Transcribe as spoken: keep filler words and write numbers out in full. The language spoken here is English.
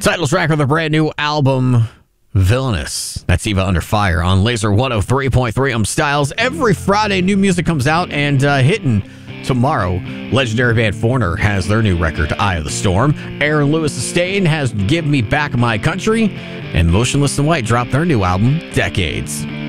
Title track of the brand new album, Villainous. That's Eva Under Fire on Laser one oh three point three. I'm Styles. Every Friday, new music comes out, and uh, hitting tomorrow, legendary band Foreigner has their new record, Eye of the Storm. Aaron Lewis Sustained has Give Me Back My Country, and Motionless in White dropped their new album, Decades.